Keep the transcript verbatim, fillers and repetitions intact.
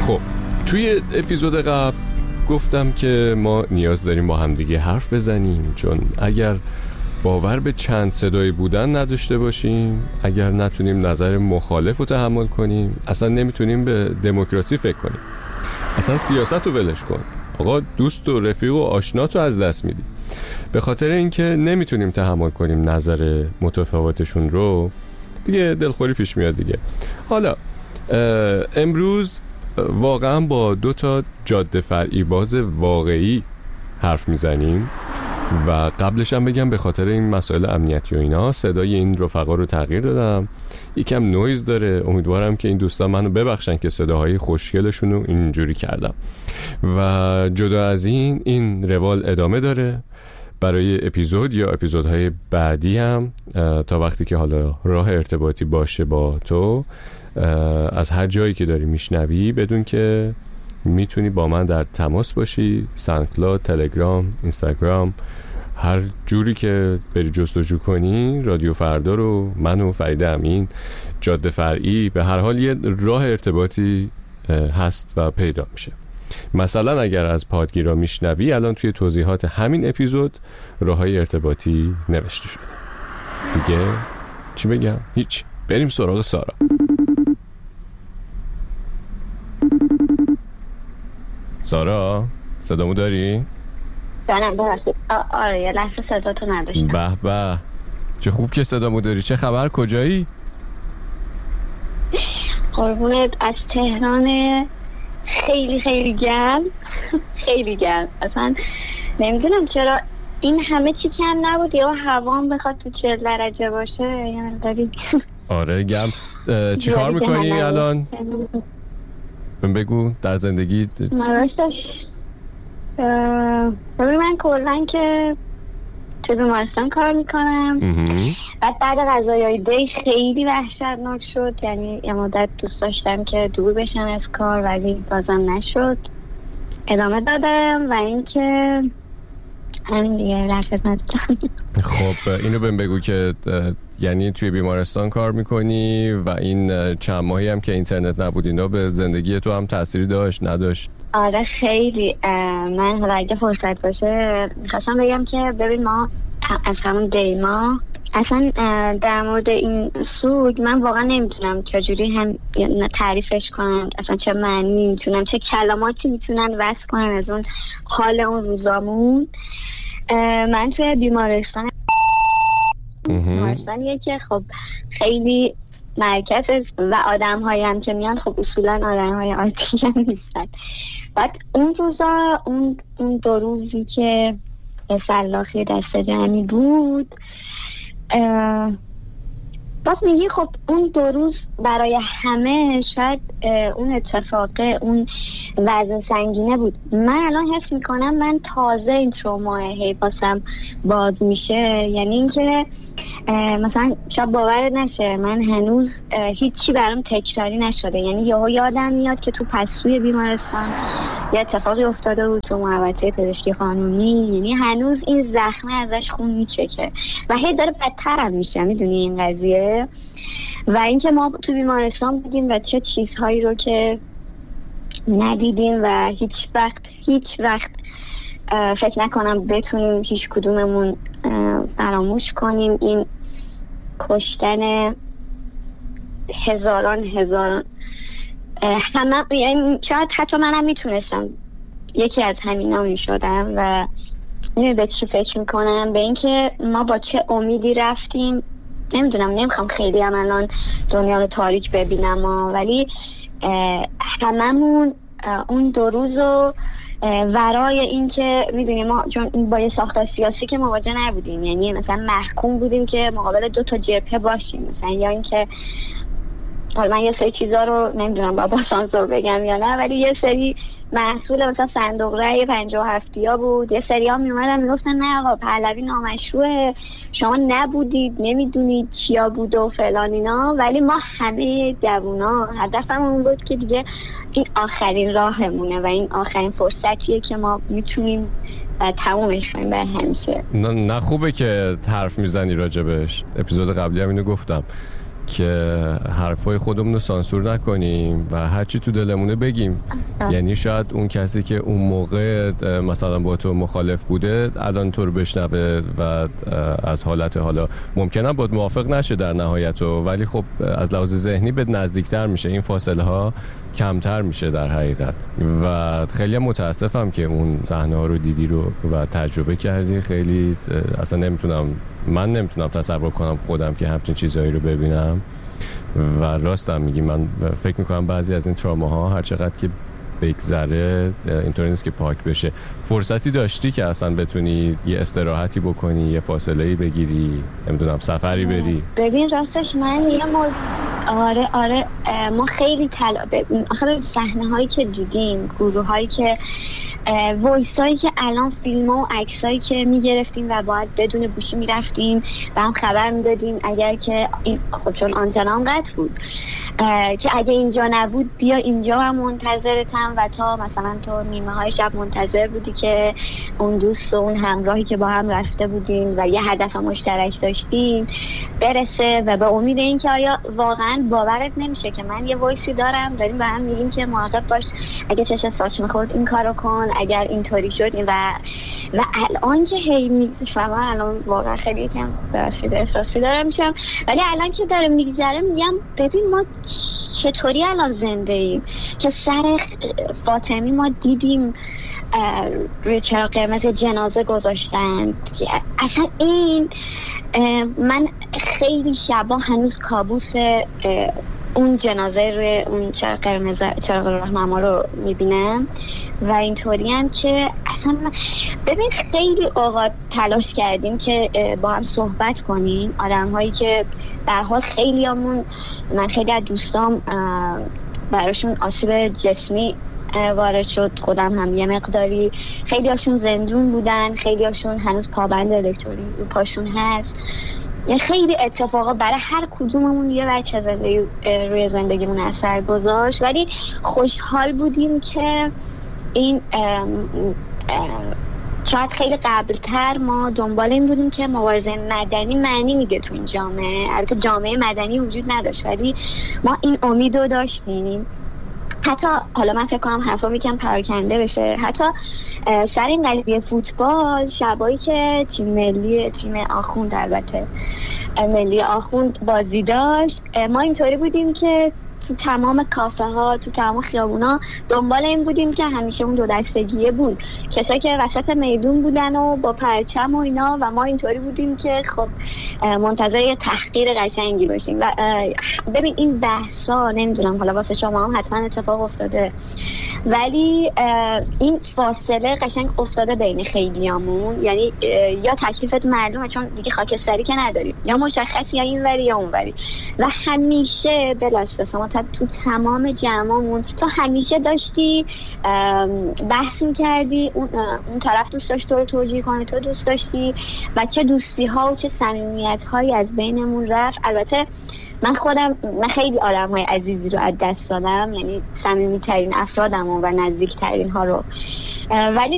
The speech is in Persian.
خب توی اپیزود قبل گفتم که ما نیاز داریم با همدیگه حرف بزنیم، چون اگر باور به چند صدایی بودن نداشته باشیم، اگر نتونیم نظر مخالف رو تحمل کنیم، اصلا نمیتونیم به دموکراسی فکر کنیم. اصلا سیاست رو ولش کن، آقا دوست و رفیق و آشنات رو از دست میدی. به خاطر اینکه نمیتونیم تحمل کنیم نظر متفاوتشون رو، دیگه دلخوری پیش میاد دیگه. حالا امروز واقعا با دو تا جاده فرعی باز واقعی حرف میزنیم و قبلش هم بگم به خاطر این مسائل امنیتی و اینا صدای این رفقا رو تغییر دادم، یکم نویز داره. امیدوارم که این دوستان منو ببخشن که صداهای خوشگلشون رو اینجوری کردم. و جدا از این این روال ادامه داره برای اپیزود یا اپیزودهای بعدی هم، تا وقتی که حالا راه ارتباطی باشه با تو، از هر جایی که داری میشنوی بدون که میتونی با من در تماس باشی. ساندکلاود، تلگرام، اینستاگرام، هر جوری که بری جستجو کنی رادیو فردا رو، من و فرید امین، جاده فرعی، به هر حال یه راه ارتباطی هست و پیدا میشه. مثلا اگر از پادگیرا میشنوی، الان توی توضیحات همین اپیزود راههای ارتباطی نوشته شده. دیگه چی بگم؟ هیچ، بریم سراغ سارا. سارا صدامو داری؟ جانم ببخشید. آره یه لحظه صداتو نداشتم. به به، چه خوب که صدامو داری. چه خبر؟ کجایی؟ قربونت، از تهران خیلی خیلی گرم. خیلی گرم، اصلا نمیدونم چرا این همه چی کم نبود یا هوام بخواد تو چهل درجه باشه. یعنی داری آره گرم. چی کار میکنی الان؟ من بگو در زندگی. مراشتش ببین من کلن که تو بیمارستان کار میکنم. بعد بعد غذایای دیش خیلی وحشتناک شد، یعنی یه مدت دوست داشتم که دور بشم از کار ولی بازم نشد، ادامه دادم و اینکه همین دیگه در خدمتتم. خب اینو بهم بگو که یعنی توی بیمارستان کار میکنی و این چند ماهی هم که اینترنت نبود اینا به زندگی تو هم تأثیری داشت نداشت؟ آره خیلی. من حالا اگه فرصت باشه میخواستم بگم که ببین ما از همون دیما اصلا در مورد این سوگ من واقعا نمیتونم چجوری هم تعریفش کنم، اصلا چه معنی میتونم، چه کلماتی میتونن وصف کنن از اون حال اون روزامون. من توی بیمارستان بیمارستانیه که خب خیلی مرکز و آدم هایی هم که میان خب اصولا آدم های عادی هم نیستن. بعد اون روزا اون, اون دو روزی که سلاخی دست جمعی بود، باز میگی خب اون دو روز برای همه شاید اون اتفاقه، اون وزن سنگینه بود. من الان حس میکنم من تازه این تروماه هی باسم باز میشه، یعنی اینکه مثلا شاید باور نشه من هنوز هیچی برام تکراری نشده. یعنی یهو یادم میاد که تو پستوی بیمارستان یه اتفاقی افتاده بود تو محوطه پزشکی قانونی، یعنی هنوز این زخمه ازش خون میچکه و هی داره بدتر هم میشه، میدونی این قضیه. و اینکه ما تو بیمارستان بودیم و چه چیزهایی رو که ندیدیم و هیچ وقت هیچ وقت فکر نکنم بتونیم هیچ کدوممون فراموش کنیم. این کشتن هزاران هزاران همه، یعنی شاید حتی منم میتونستم یکی از همینا میشدم. و میدونی به چی فکر میکنم؟ به اینکه ما با چه امیدی رفتیم. نمیدونم، نمیخوام خیلی هم الان دنیا رو تاریک ببینم ها، ولی هممون اون دو روزو ورای این که میدونیم ما چون با یه ساختار سیاسی که مواجه نبودیم، یعنی مثلا محکوم بودیم که مقابل دو تا جبهه باشیم، مثلا یا اینکه حالا من یه سری چیزا رو نمیدونم با سانسور بگم یا نه، ولی یه سری محصول مثلا صندوق رأی پنجاه و هفتیا بود، یه سری ها میومدن میگفتن نه آقا پهلوی نامشروعه، شما نبودید نمیدونید چیا بود و فلان اینا. ولی ما همه جوونا هدفمون بود که دیگه این آخرین راهمونه و این آخرین فرصتیه که ما میتونیم تمومش کنیم به همیشه. نه, نه خوبه که حرف میزنی راجبش. اپیزود قبلی هم اینو گفتم که حرفای خودمون رو سانسور نکنیم و هرچی تو دلمونه بگیم. یعنی شاید اون کسی که اون موقع مثلا با تو مخالف بوده الان تو رو بشنوه و از حالت حالا ممکنه باید موافق نشه در نهایت، ولی خب از لحاظ ذهنی به نزدیکتر میشه، این فاصله ها کمتر میشه در حقیقت. و خیلی متاسفم که اون صحنه ها رو دیدی رو و تجربه کردی. خیلی اصلا نمیتونم من نمیتونم تصور کنم خودم که همچین چیزایی رو ببینم و راستم میگی. من فکر میکنم بعضی از این تراماها هر چقدر که بگذره اینطوری نیست که پاک بشه. فرصتی داشتی که اصلا بتونی یه استراحتی بکنی، یه فاصله‌ای بگیری، نمیدونم سفری بری؟ ببین راستش من یه موضوع آره آره ما خیلی تلا ببین آخه صحنه هایی که دیدیم، گروه هایی که وایس هایی که الان فیلم ها و عکس هایی که میگرفتیم و باید بدون گوشی میرفتیم و هم خبر میدادیم اگر که این خب چون آنتنام قطع بود که اگه اینجا نبود بیا اینجا هم منتظرتم و تا مثلا تو نیمه های شب منتظر بودی که اون دوست و اون همراهی که با هم رفته بودیم و یه هدف مشترک داشتیم برسه و به امید این که آیا واقعا باورت نمیشه که من یه وایسی دارم داریم به هم میگیم که مراقب باش اگه چش ساچ میخورد این کارو کن اگر اینطوری شد این و و الان که هی میگذرم الان واقعا خیلی کم برسیده احساسی دارم میشم، ولی الان که داره میگذره میگم ببین ما چطوری الان زنده ایم که سر فاطمی ما دیدیم روی چراغ قرمز جنازه گذاشتن. اصلا این من خیلی شبا هنوز کابوس اون جنازه روی اون چراغ قرمز چراغ راهنما رو میبینم و اینطوری هم که اصلا ببین خیلی اوقات تلاش کردیم که با هم صحبت کنیم، آدم هایی که در حال خیلی همون من خیلی از دوستام براشون آسیب جسمی وارد شد، خودم هم یه مقداری، خیلی هاشون زندون بودن، خیلی هاشون هنوز پابند الکترونیک رو پاشون هست. یه خیلی اتفاقا برای هر کدوممون یه بچه زندگی روی زندگیمون اثر گذاشت، ولی خوشحال بودیم که این شاید خیلی قبلتر ما دنبال این بودیم که مبارزه مدنی معنی میگه تو این جامعه. البته جامعه مدنی وجود نداشت ولی ما این امید رو داشتیم. حتی حالا من فکر کنم حرفا میکنم پراکنده بشه، حتی سر این قضیه فوتبال شبایی که تیم ملی تیم آخوند البته ملی آخوند بازی داشت ما اینطوری بودیم که تو تمام کافه ها تو تمام خیابونا دنبال این بودیم که همیشه اون دو دستگیه بود، کسایی که وسط میدون بودن و با پرچم و اینا و ما اینطوری بودیم که خب منتظر یه تحقیر قشنگی باشیم. و ببین این بحثا نمیدونم حالا واسه شما هم حتما اتفاق افتاده، ولی این فاصله قشنگ افتاده بین خیلیامون، یعنی یا تکلیفت معلومه چون دیگه خاکستری که نداریم، یا مشخصی یا این وری یا اون وری و همیشه بلاست ما تو تمام جمعمون تو همیشه داشتی بحث می‌کردی، اون اون طرف دوست داشت تو رو توجیه کنه، تو دوست داشتی و چه دوستی ها و چه صمیمیت هایی از بینمون رفت. البته من خودم من خیلی آدم های عزیزی رو از دست دادم، یعنی صمیمی ترین افرادم و نزدیک ترین ها رو، ولی